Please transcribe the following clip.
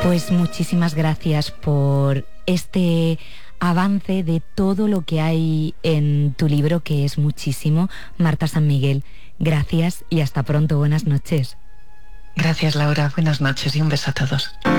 Pues muchísimas gracias por este avance de todo lo que hay en tu libro, que es muchísimo, Marta San Miguel. Gracias y hasta pronto. Buenas noches. Gracias, Laura. Buenas noches y un beso a todos.